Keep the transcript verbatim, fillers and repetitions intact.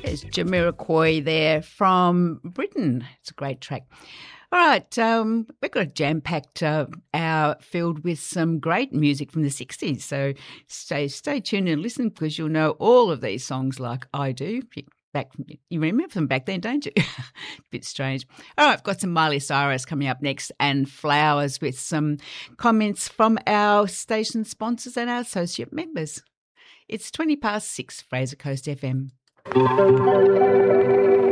There's Jamiroquai there from Britain. It's a great track. All right, um, we've got a jam-packed uh, hour filled with some great music from the sixties. So stay stay tuned and listen because you'll know all of these songs like I do. Back, you remember them back then, don't you? A bit strange. All right, I've got some Miley Cyrus coming up next and Flowers with some comments from our station sponsors and our associate members. It's twenty past six, Fraser Coast F M.